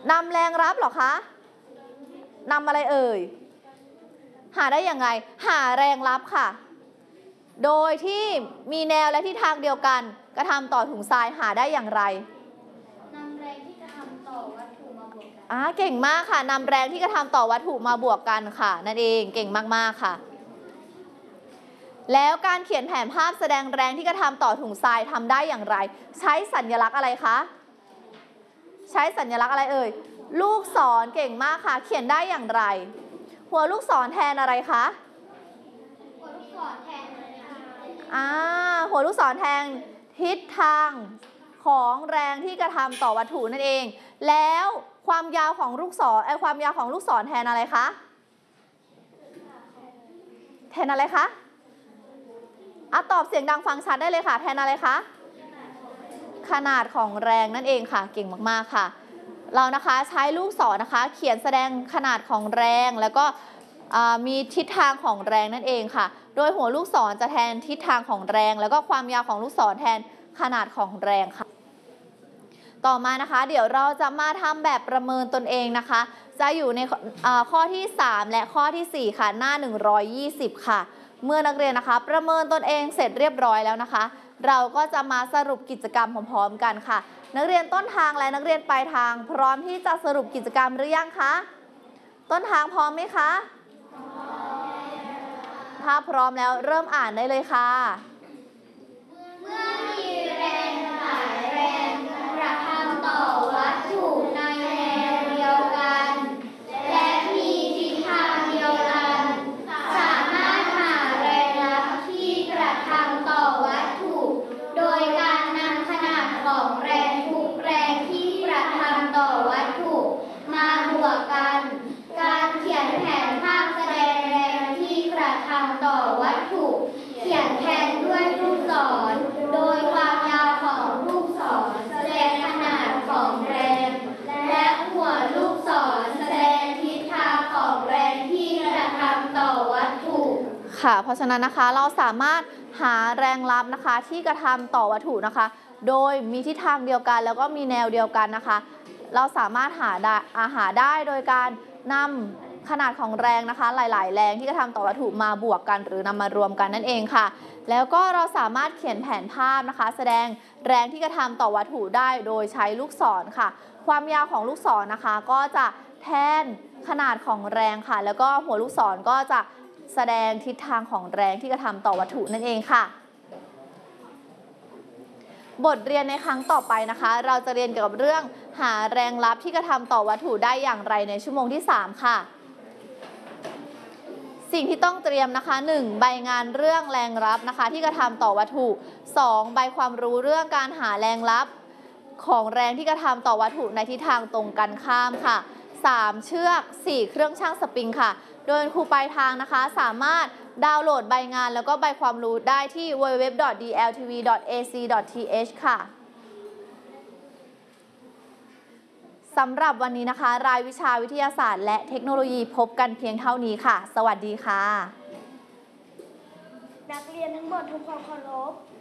นำแรงรับเหรอคะนำอะไรเอ่ยหาได้ยังไงหาแรงรับค่ะโดยที่มีแนวและทิศทางเดียวกันกระทำต่อถุงทรายหาได้อย่างไรนำแรงที่กระทำต่อวัตถุมาบวกกันเก่งมากค่ะนำแรงที่กระทำต่อวัตถุมาบวกกันค่ะนั่นเองเก่งมากๆค่ะแล้วการเขียนแผนภาพแสดงแรงที่กระทำต่อถุงทรายทำได้อย่างไรใช้สัญลักษณ์อะไรคะใช้สัญลักษณ์อะไรเอ่ยลูกศรเก่งมากค่ะเขียนได้อย่างไรหัวลูกศรแทนอะไรคะหัวลูกศรแทนหัวลูกศรแทนทิศทางของแรงที่กระทำต่อวัตถุนั่นเองแล้วความยาวของลูกศรความยาวของลูกศรแทนอะไรคะแทนอะไรคะตอบเสียงดังฟังชัดได้เลยค่ะแทนอะไรคะขนาดของแรงนั่นเองค่ะเก่งมากๆค่ะเรานะคะใช้ลูกศรนะคะเขียนแสดงขนาดของแรงแล้วก็มีทิศทางของแรงนั่นเองค่ะโดยหัวลูกศรจะแทนทิศทางของแรงแล้วก็ความยาวของลูกศรแทนขนาดของแรงค่ะต่อมานะคะเดี๋ยวเราจะมาทำแบบประเมินตนเองนะคะจะอยู่ในข้อที่3และข้อที่4ค่ะหน้า120ค่ะเมื่อนักเรียนนะคะประเมินตนเองเสร็จเรียบร้อยแล้วนะคะเราก็จะมาสรุปกิจกรรมพร้อมๆกันค่ะนักเรียนต้นทางและนักเรียนปลายทางพร้อมที่จะสรุปกิจกรรมหรือยังคะต้นทางพร้อมไหมคะถ้าพร้อมแล้วเริ่มอ่านได้เลยค่ะเมื่อมีแรงหลายแรงกระทำต่อวัตถุในแนวเดียวกันและมีทิศทางเดียวกันสามารถหาแรงรับที่กระทำต่อวัตถุโดยการนำขนาดของแรงทุกแรงที่กระทำต่อวัตถุมาบวกกันการเขียนแผนภาพแสดงแรงที่กระทำต่อวัตถุเขียนแทนด้วยลูกศรโดยความยาวของลูกศรแสดงขนาดของแรงและหัวลูกศรแสดงทิศทางของแรงที่กระทำต่อวัตถุค่ะเพราะฉะนั้นนะคะเราสามารถหาแรงรับนะคะที่กระทำต่อวัตถุนะคะโดยมีทิศทางเดียวกันแล้วก็มีแนวเดียวกันนะคะเราสามารถหาได้โดยการนำขนาดของแรงนะคะหลายๆแรงที่กระทำต่อวัตถุมาบวกกันหรือนำมารวมกันนั่นเองค่ะแล้วก็เราสามารถเขียนแผนภาพนะคะแสดงแรงที่กระทำต่อวัตถุได้โดยใช้ลูกศรค่ะความยาวของลูกศรนะคะก็จะแทนขนาดของแรงค่ะแล้วก็หัวลูกศรก็จะแสดงทิศทางของแรงที่กระทำต่อวัตถุนั่นเองค่ะบทเรียนในครั้งต่อไปนะคะเราจะเรียนเกี่ยวกับเรื่องหาแรงลับที่กระทำต่อวัตถุได้อย่างไรในชั่วโมงที่3ค่ะสิ่งที่ต้องเตรียมนะคะ1ใบงานเรื่องแรงรับนะคะที่กระทำต่อวัตถุ2ใบความรู้เรื่องการหาแรงรับของแรงที่กระทำต่อวัตถุในทิศทางตรงกันข้ามค่ะ3เชือก4เครื่องชั่งสปริงค่ะโดยครูปลายทางนะคะสามารถดาวน์โหลดใบงานแล้วก็ใบความรู้ได้ที่ www.dltv.ac.th ค่ะสำหรับวันนี้นะคะรายวิชาวิทยาศาสตร์และเทคโนโลยีพบกันเพียงเท่านี้ค่ะสวัสดีค่ะนักเรียนทั้งหมดทุกคนเคารพ